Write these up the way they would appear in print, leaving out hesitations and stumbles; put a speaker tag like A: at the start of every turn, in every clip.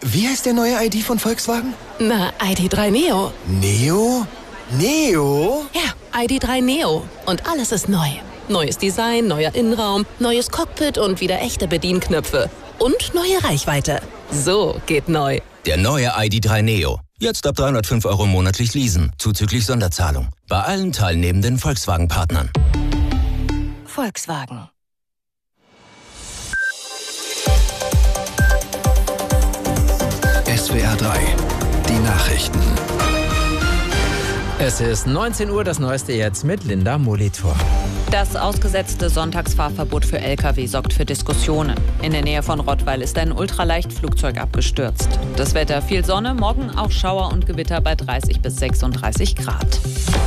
A: Wie heißt der neue ID von Volkswagen?
B: Na, ID.3 Neo.
A: Neo? Neo?
B: Ja, ID.3 Neo. Und alles ist neu. Neues Design, neuer Innenraum, neues Cockpit und wieder echte Bedienknöpfe. Und neue Reichweite. So geht neu.
C: Der neue ID.3 Neo. Jetzt ab 305 € monatlich leasen, zuzüglich Sonderzahlung. Bei allen teilnehmenden Volkswagen-Partnern.
B: Volkswagen.
D: SWR 3, die Nachrichten.
E: Es ist 19 Uhr, das Neueste jetzt mit Linda Molitor.
F: Das ausgesetzte Sonntagsfahrverbot für Lkw sorgt für Diskussionen. In der Nähe von Rottweil ist ein Ultraleichtflugzeug abgestürzt. Das Wetter: viel Sonne, morgen auch Schauer und Gewitter bei 30 bis 36 Grad.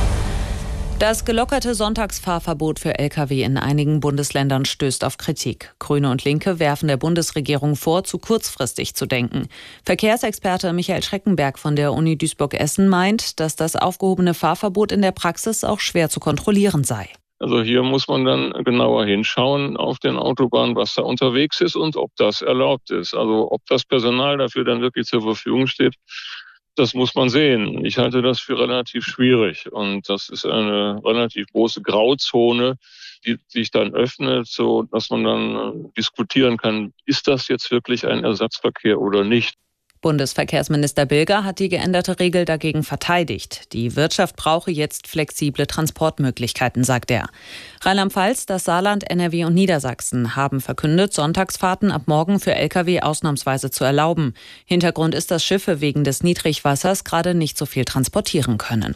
F: Das gelockerte Sonntagsfahrverbot für Lkw in einigen Bundesländern stößt auf Kritik. Grüne und Linke werfen der Bundesregierung vor, zu kurzfristig zu denken. Verkehrsexperte Michael Schreckenberg von der Uni Duisburg-Essen meint, dass das aufgehobene Fahrverbot in der Praxis auch schwer zu kontrollieren sei.
G: Also hier muss man dann genauer hinschauen auf den Autobahnen, was da unterwegs ist und ob das erlaubt ist. Also ob das Personal dafür dann wirklich zur Verfügung steht, das muss man sehen. Ich halte das für relativ schwierig und das ist eine relativ große Grauzone, die sich dann öffnet, so dass man dann diskutieren kann, ist das jetzt wirklich ein Ersatzverkehr oder nicht.
F: Bundesverkehrsminister Bilger hat die geänderte Regel dagegen verteidigt. Die Wirtschaft brauche jetzt flexible Transportmöglichkeiten, sagt er. Rheinland-Pfalz, das Saarland, NRW und Niedersachsen haben verkündet, Sonntagsfahrten ab morgen für Lkw ausnahmsweise zu erlauben. Hintergrund ist, dass Schiffe wegen des Niedrigwassers gerade nicht so viel transportieren können.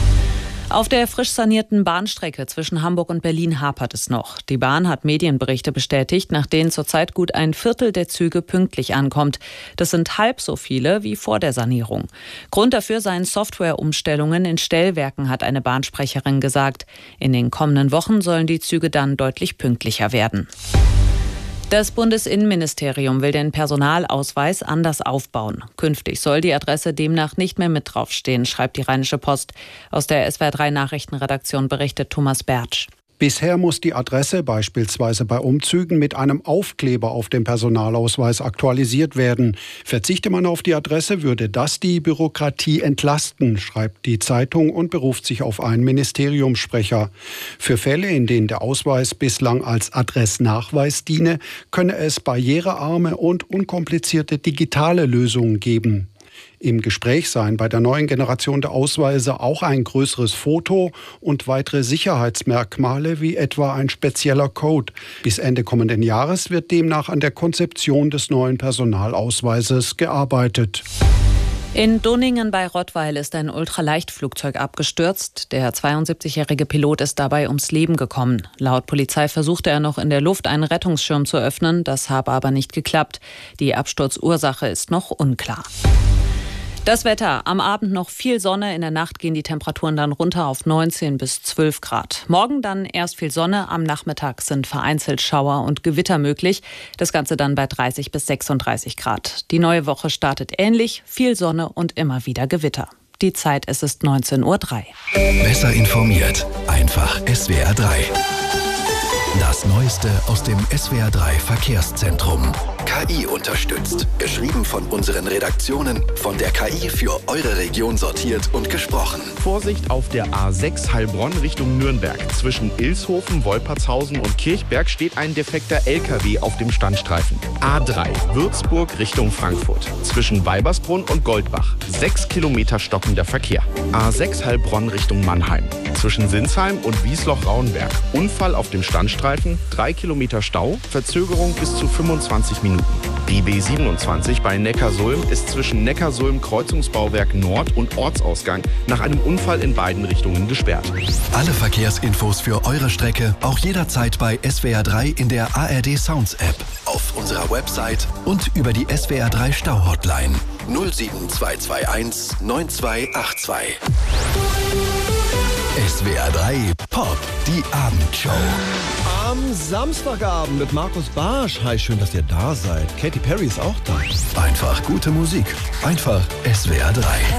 F: Auf der frisch sanierten Bahnstrecke zwischen Hamburg und Berlin hapert es noch. Die Bahn hat Medienberichte bestätigt, nach denen zurzeit gut ein Viertel der Züge pünktlich ankommt. Das sind halb so viele wie vor der Sanierung. Grund dafür seien Softwareumstellungen in Stellwerken, hat eine Bahnsprecherin gesagt. In den kommenden Wochen sollen die Züge dann deutlich pünktlicher werden. Das Bundesinnenministerium will den Personalausweis anders aufbauen. Künftig soll die Adresse demnach nicht mehr mit draufstehen, schreibt die Rheinische Post. Aus der SWR 3 Nachrichtenredaktion berichtet Thomas Bertsch.
H: Bisher muss die Adresse beispielsweise bei Umzügen mit einem Aufkleber auf dem Personalausweis aktualisiert werden. Verzichte man auf die Adresse, würde das die Bürokratie entlasten, schreibt die Zeitung und beruft sich auf einen Ministeriumssprecher. Für Fälle, in denen der Ausweis bislang als Adressnachweis diene, könne es barrierearme und unkomplizierte digitale Lösungen geben. Im Gespräch seien bei der neuen Generation der Ausweise auch ein größeres Foto und weitere Sicherheitsmerkmale wie etwa ein spezieller Code. Bis Ende kommenden Jahres wird demnach an der Konzeption des neuen Personalausweises gearbeitet.
F: In Dunningen bei Rottweil ist ein Ultraleichtflugzeug abgestürzt. Der 72-jährige Pilot ist dabei ums Leben gekommen. Laut Polizei versuchte er noch in der Luft einen Rettungsschirm zu öffnen. Das habe aber nicht geklappt. Die Absturzursache ist noch unklar. Das Wetter: am Abend noch viel Sonne, in der Nacht gehen die Temperaturen dann runter auf 19 bis 12 Grad. Morgen dann erst viel Sonne, am Nachmittag sind vereinzelt Schauer und Gewitter möglich. Das Ganze dann bei 30 bis 36 Grad. Die neue Woche startet ähnlich, viel Sonne und immer wieder Gewitter. Die Zeit, es ist 19:03 Uhr.
D: Besser informiert, einfach SWR 3. Das Neueste aus dem SWR 3 Verkehrszentrum. KI unterstützt. Geschrieben von unseren Redaktionen, von der KI für eure Region sortiert und gesprochen.
I: Vorsicht auf der A6 Heilbronn Richtung Nürnberg. Zwischen Ilshofen, Wolpertshausen und Kirchberg steht ein defekter LKW auf dem Standstreifen. A3 Würzburg Richtung Frankfurt. Zwischen Weibersbrunn und Goldbach. 6 Kilometer stockender Verkehr. A6 Heilbronn Richtung Mannheim. Zwischen Sinsheim und Wiesloch-Rauenberg. Unfall auf dem Standstreifen, 3 Kilometer Stau, Verzögerung bis zu 25 Minuten. Die B27 bei Neckarsulm ist zwischen Neckarsulm Kreuzungsbauwerk Nord und Ortsausgang nach einem Unfall in beiden Richtungen gesperrt.
D: Alle Verkehrsinfos für eure Strecke auch jederzeit bei SWR 3 in der ARD Sounds App, auf unserer Website und über die SWR 3 Stau-Hotline 07221 9282. SWR 3 Pop, die Abendshow.
A: Am Samstagabend mit Markus Barsch. Hi, schön, dass ihr da seid. Katy Perry ist auch da.
D: Einfach gute Musik. Einfach SWR 3.